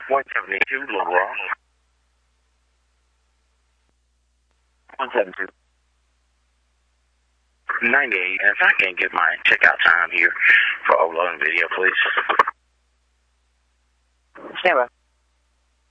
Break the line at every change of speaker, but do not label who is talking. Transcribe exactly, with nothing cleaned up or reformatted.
one seventy-two, Little Rock. one seventy-two. ninety-eight. And if I can get my checkout time here for uploading video, please. Stand by.